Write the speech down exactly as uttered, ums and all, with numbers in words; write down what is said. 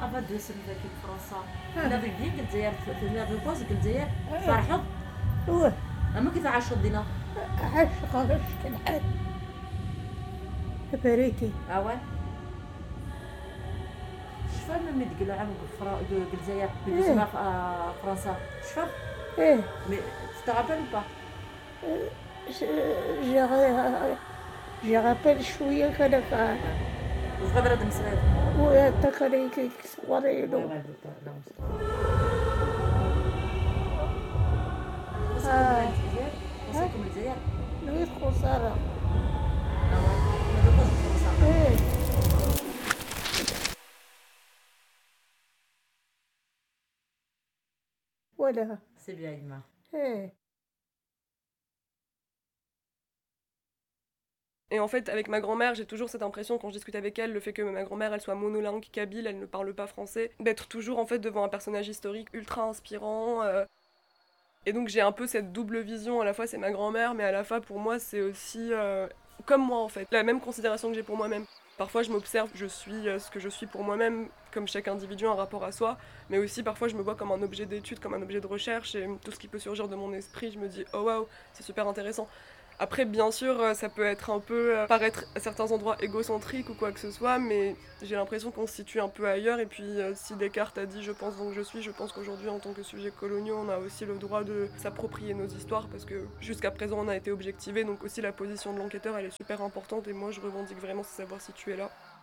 افاد سن ذاك فرنسا انا في بين الجزائر في المغرب كوز الجزائر فرحوا هو اما كيف عاشوا دينا عاش خالص كان حال بريتي اوا شفا من مدقلو عام فرا الجزائر بالنسبه فرنسا شفا ايه تستغرب با جي رابيل شويه كذا صغير هذا مسراد ويعتقد كي صغيرينو اه وصلكم الجزائر نريد خساره voilà. C'est bien, Ima. Hey. Et en fait, avec ma grand-mère, j'ai toujours cette impression, quand je discute avec elle, le fait que ma grand-mère, elle soit monolingue kabyle, elle ne parle pas français, d'être toujours en fait devant un personnage historique ultra inspirant. Euh... Et donc j'ai un peu cette double vision, à la fois c'est ma grand-mère, mais à la fois pour moi c'est aussi euh, comme moi en fait, la même considération que j'ai pour moi-même. Parfois je m'observe, je suis euh, ce que je suis pour moi-même, comme chaque individu en rapport à soi, mais aussi parfois je me vois comme un objet d'étude, comme un objet de recherche, et tout ce qui peut surgir de mon esprit, je me dis oh waouh, c'est super intéressant. Après, bien sûr, ça peut être un peu, euh, paraître à certains endroits égocentrique ou quoi que ce soit, mais j'ai l'impression qu'on se situe un peu ailleurs. Et puis, euh, si Descartes a dit « je pense donc je suis », je pense qu'aujourd'hui, en tant que sujet coloniaux, on a aussi le droit de s'approprier nos histoires, parce que jusqu'à présent, on a été objectivés, donc aussi la position de l'enquêteur, elle est super importante, et moi, je revendique vraiment ce savoir situé là.